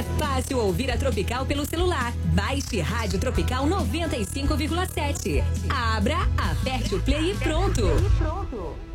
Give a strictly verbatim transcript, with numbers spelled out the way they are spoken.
fácil ouvir a Tropical pelo celular. Baixe Rádio Tropical noventa e cinco vírgula sete. Abra, aperte o play e pronto.